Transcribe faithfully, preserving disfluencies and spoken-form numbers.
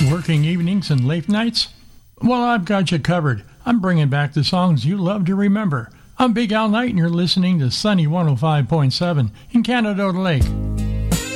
Working evenings and late nights? Well, I've got you covered. I'm bringing back the songs you love to remember. I'm Big Al Knight, and you're listening to Sunny one oh five point seven in Canada Lake.